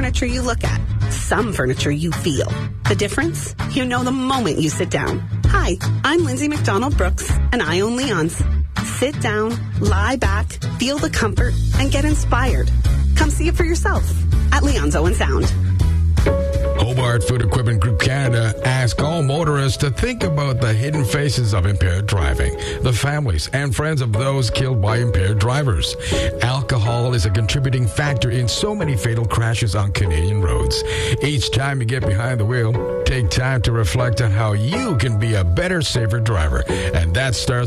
furniture you look at. Some furniture you feel. The difference? You know the moment you sit down. Hi, I'm Lindsay McDonald Brooks, and I own Leon's. Sit down, lie back, feel the comfort, and get inspired. Come see it for yourself at Leon's Owen Sound. Hobart Food Equipment Group Canada asks all motorists to think about the hidden faces of impaired driving, the families and friends of those killed by impaired drivers. Alcohol is a contributing factor in so many fatal crashes on Canadian roads. Each time you get behind the wheel, take time to reflect on how you can be a better, safer driver. And that starts